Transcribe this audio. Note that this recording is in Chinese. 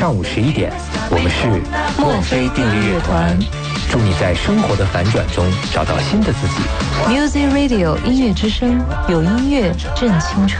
上午11点，我们是墨菲定律乐团。 祝你在生活的反转中找到新的自己。 Music Radio 音乐之声，有音乐正青春。